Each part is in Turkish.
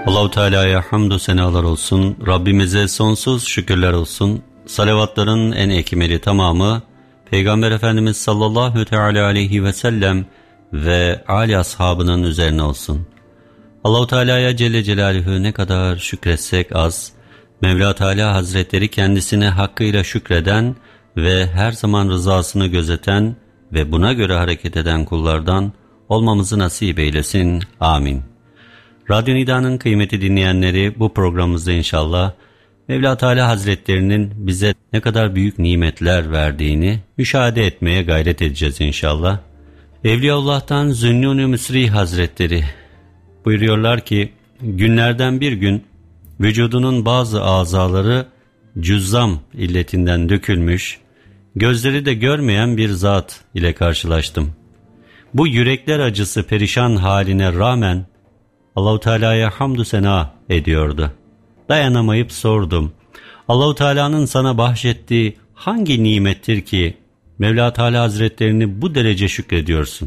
Allahu Teala'ya hamdü senalar olsun, Rabbimize sonsuz şükürler olsun. Salavatların en ekmeli tamamı Peygamber Efendimiz sallallahu teala aleyhi ve sellem ve âli ashabının üzerine olsun. Allahu Teala'ya Celle Celaluhu ne kadar şükretsek az, Mevla Teala Hazretleri kendisine hakkıyla şükreden ve her zaman rızasını gözeten ve buna göre hareket eden kullardan olmamızı nasip eylesin. Amin. Radyo Nida'nın kıymetli dinleyenleri, bu programımızda inşallah Mevla Teala Hazretlerinin bize ne kadar büyük nimetler verdiğini müşahede etmeye gayret edeceğiz inşallah. Evliyaullah'tan Zünnûn-i Müsri Hazretleri buyuruyorlar ki, günlerden bir gün vücudunun bazı azaları cüzzam illetinden dökülmüş, gözleri de görmeyen bir zat ile karşılaştım. Bu yürekler acısı perişan haline rağmen Allahu Teala'ya hamdü sena ediyordu. Dayanamayıp sordum. Allahu Teala'nın sana bahşettiği hangi nimettir ki Mevla Teala Hazretlerini bu derece şükrediyorsun?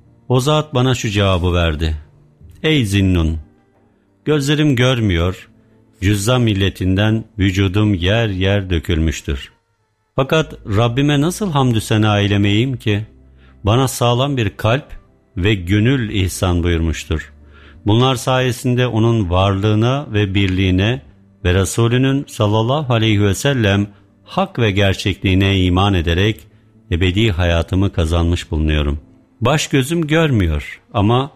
O zat bana şu cevabı verdi. Ey Zinnun! Gözlerim görmüyor, cüzzam illetinden vücudum yer yer dökülmüştür. Fakat Rabbime nasıl hamdü sena eylemeyim ki? Bana sağlam bir kalp ve gönül ihsan buyurmuştur. Bunlar sayesinde onun varlığına ve birliğine ve Resulünün sallallahu aleyhi ve sellem hak ve gerçekliğine iman ederek ebedi hayatımı kazanmış bulunuyorum. Baş gözüm görmüyor ama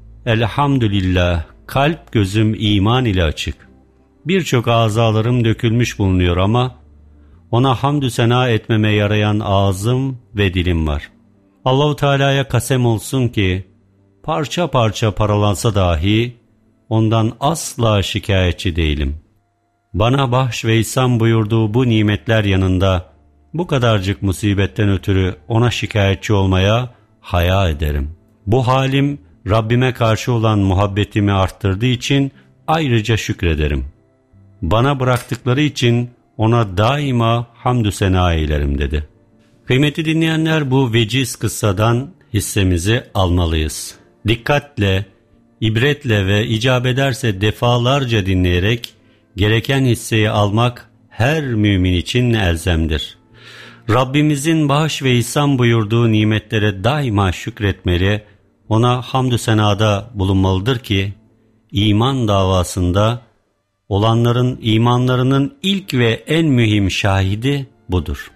elhamdülillah kalp gözüm iman ile açık. Birçok azalarım dökülmüş bulunuyor ama ona hamdü sena etmeme yarayan ağzım ve dilim var. Allahu Teala'ya kasem olsun ki parça parça paralansa dahi ondan asla şikayetçi değilim. Bana bahş ve ihsan buyurduğu bu nimetler yanında bu kadarcık musibetten ötürü ona şikayetçi olmaya haya ederim. Bu halim Rabbime karşı olan muhabbetimi arttırdığı için ayrıca şükrederim. Bana bıraktıkları için ona daima hamdü sena eylerim dedi. Kıymetli dinleyenler, bu veciz kıssadan hissemizi almalıyız. Dikkatle, ibretle ve icap ederse defalarca dinleyerek gereken hisseyi almak her mümin için elzemdir. Rabbimizin bağış ve ihsan buyurduğu nimetlere daima şükretmeli, ona hamdü senada bulunmalıdır ki iman davasında olanların imanlarının ilk ve en mühim şahidi budur.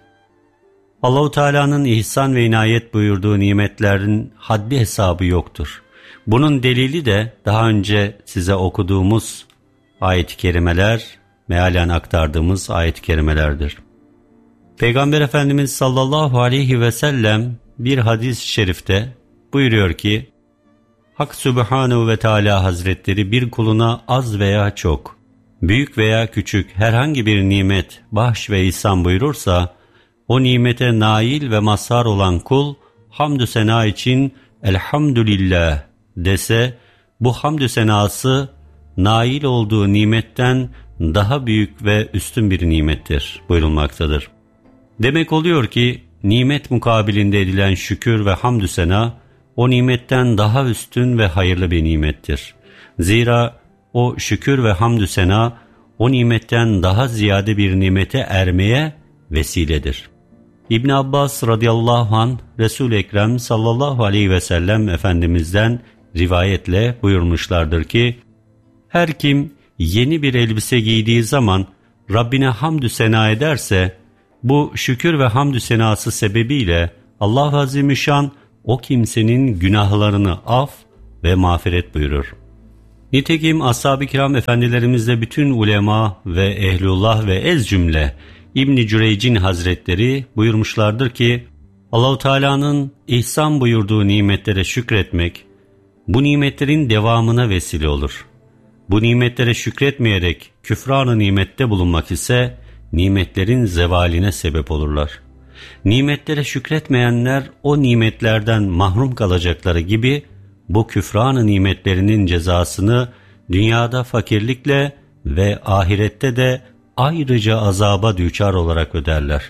Allahu Teala'nın ihsan ve inayet buyurduğu nimetlerin haddi hesabı yoktur. Bunun delili de daha önce size okuduğumuz ayet-i kerimeler, mealen aktardığımız ayet-i kerimelerdir. Peygamber Efendimiz sallallahu aleyhi ve sellem bir hadis-i şerifte buyuruyor ki, Hak Sübhanehu ve Teala Hazretleri bir kuluna az veya çok, büyük veya küçük herhangi bir nimet, bahş ve ihsan buyurursa, o nimete nail ve mazhar olan kul, hamdü sena için elhamdülillah dese, bu hamdü senası nail olduğu nimetten daha büyük ve üstün bir nimettir buyurulmaktadır. Demek oluyor ki, nimet mukabilinde edilen şükür ve hamdü sena, o nimetten daha üstün ve hayırlı bir nimettir. Zira o şükür ve hamdü sena, o nimetten daha ziyade bir nimete ermeye vesiledir. İbn Abbas radıyallahu anh, Resul-i Ekrem sallallahu aleyhi ve sellem Efendimiz'den rivayetle buyurmuşlardır ki, her kim yeni bir elbise giydiği zaman Rabbine hamdü sena ederse, bu şükür ve hamdü senası sebebiyle Allah Azimüşşan o kimsenin günahlarını af ve mağfiret buyurur. Nitekim ashab-ı kiram efendilerimizle bütün ulema ve ehlullah ve ez cümle İbn-i Cüreyc'in hazretleri buyurmuşlardır ki, Allah-u Teala'nın ihsan buyurduğu nimetlere şükretmek, bu nimetlerin devamına vesile olur. Bu nimetlere şükretmeyerek küfran-ı nimette bulunmak ise nimetlerin zevaline sebep olurlar. Nimetlere şükretmeyenler o nimetlerden mahrum kalacakları gibi bu küfran-ı nimetlerinin cezasını dünyada fakirlikle ve ahirette de ayrıca azaba düçar olarak öderler.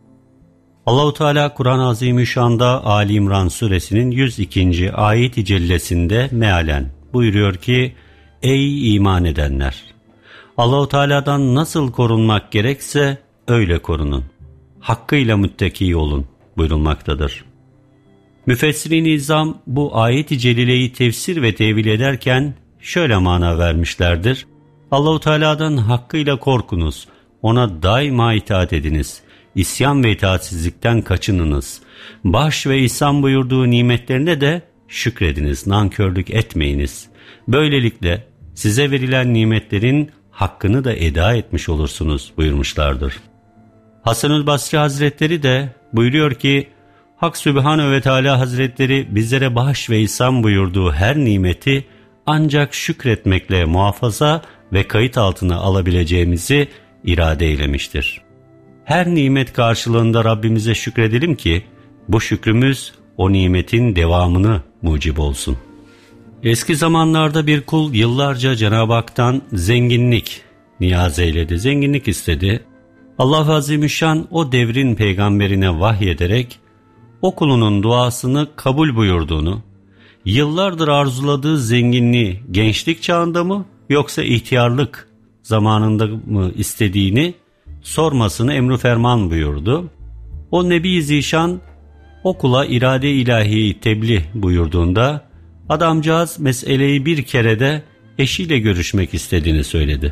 Allah-u Teala Kur'an-ı Azimüşşan'da Ali İmran suresinin 102. ayet-i cellesinde mealen buyuruyor ki, Ey iman edenler! Allah-u Teala'dan nasıl korunmak gerekse öyle korunun. Hakkıyla müttaki olun buyurulmaktadır. Müfessir-i İzzam bu ayet-i celileyi tefsir ve tevil ederken şöyle mana vermişlerdir. Allah-u Teala'dan hakkıyla korkunuz, ona daima itaat ediniz, isyan ve itaatsizlikten kaçınınız, bahş ve ihsan buyurduğu nimetlerine de şükrediniz, nankörlük etmeyiniz. Böylelikle size verilen nimetlerin hakkını da eda etmiş olursunuz buyurmuşlardır. Hasan-ül Basri Hazretleri de buyuruyor ki, Hak Sübhanehu ve Teala Hazretleri bizlere bahş ve ihsan buyurduğu her nimeti ancak şükretmekle muhafaza ve kayıt altına alabileceğimizi irade eylemiştir. Her nimet karşılığında Rabbimize şükredelim ki bu şükrümüz o nimetin devamını mucib olsun. Eski zamanlarda bir kul yıllarca Cenab-ı Hak'tan zenginlik niyaz eyledi, zenginlik istedi. Allah Azimüşşan o devrin peygamberine vahyederek o kulunun duasını kabul buyurduğunu, yıllardır arzuladığı zenginliği gençlik çağında mı yoksa ihtiyarlık zamanında mı istediğini sormasını emri ferman buyurdu. O Nebi-i Zişan o kula irade ilahiyi tebliğ buyurduğunda adamcağız meseleyi bir kerede eşiyle görüşmek istediğini söyledi.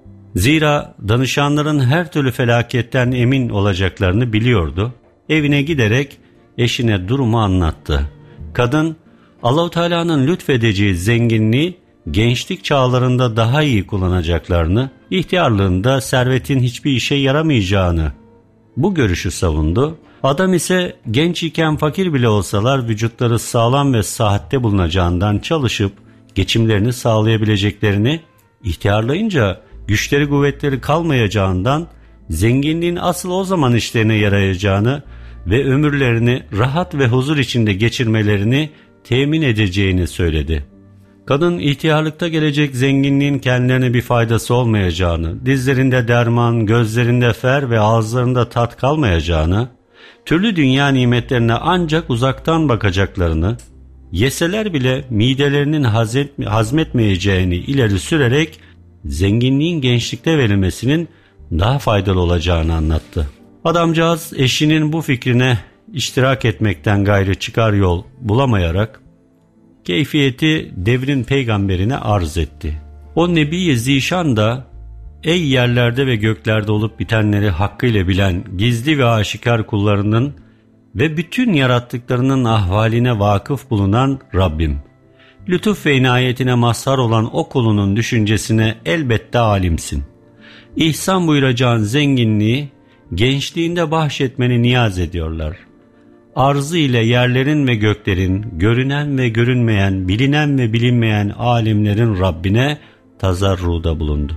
Zira danışanların her türlü felaketten emin olacaklarını biliyordu. Evine giderek eşine durumu anlattı. Kadın Allah-u Teala'nın lütfedeceği zenginliği gençlik çağlarında daha iyi kullanacaklarını, ihtiyarlığında servetin hiçbir işe yaramayacağını bu görüşü savundu. Adam ise genç iken fakir bile olsalar vücutları sağlam ve sıhhatte bulunacağından çalışıp geçimlerini sağlayabileceklerini, ihtiyarlayınca güçleri kuvvetleri kalmayacağından zenginliğin asıl o zaman işlerine yarayacağını ve ömürlerini rahat ve huzur içinde geçirmelerini temin edeceğini söyledi. Kadın ihtiyarlıkta gelecek zenginliğin kendilerine bir faydası olmayacağını, dizlerinde derman, gözlerinde fer ve ağızlarında tat kalmayacağını, türlü dünya nimetlerine ancak uzaktan bakacaklarını, yeseler bile midelerinin hazmetmeyeceğini ileri sürerek zenginliğin gençlikte verilmesinin daha faydalı olacağını anlattı. Adamcağız eşinin bu fikrine iştirak etmekten gayrı çıkar yol bulamayarak keyfiyeti devrin peygamberine arz etti. O Nebi-i Zişan da ey yerlerde ve göklerde olup bitenleri hakkıyla bilen gizli ve aşikar kullarının ve bütün yarattıklarının ahvaline vakıf bulunan Rabbim, lütuf ve inayetine mazhar olan o kulunun düşüncesine elbette alimsin. İhsan buyuracağın zenginliği gençliğinde bahşetmeni niyaz ediyorlar. Arzı ile yerlerin ve göklerin, görünen ve görünmeyen, bilinen ve bilinmeyen alemlerin Rabbine tazarruda bulundu.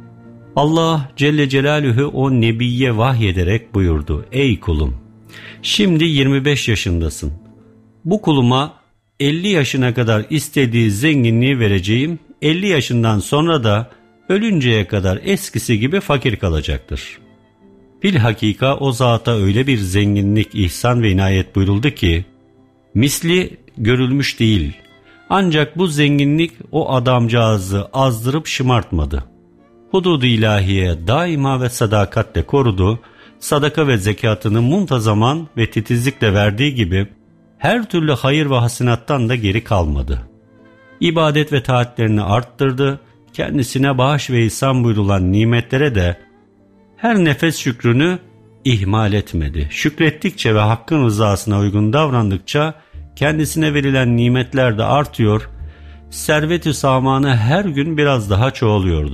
Allah Celle Celaluhu o Nebiye vahyederek buyurdu. Ey kulum! Şimdi 25 yaşındasın. Bu kuluma 50 yaşına kadar istediği zenginliği vereceğim. 50 yaşından sonra da ölünceye kadar eskisi gibi fakir kalacaktır. Bilhakika o zata öyle bir zenginlik, ihsan ve inayet buyuruldu ki misli görülmüş değil. Ancak bu zenginlik o adamcağızı azdırıp şımartmadı. Hudud-u ilahiye daima ve sadakatle korudu. Sadaka ve zekatını muntazaman ve titizlikle verdiği gibi her türlü hayır ve hasenattan da geri kalmadı. İbadet ve taatlerini arttırdı. Kendisine bağış ve ihsan buyurulan nimetlere de her nefes şükrünü ihmal etmedi. Şükrettikçe ve hakkın rızasına uygun davrandıkça kendisine verilen nimetler de artıyor, servet-i samanı her gün biraz daha çoğalıyordu.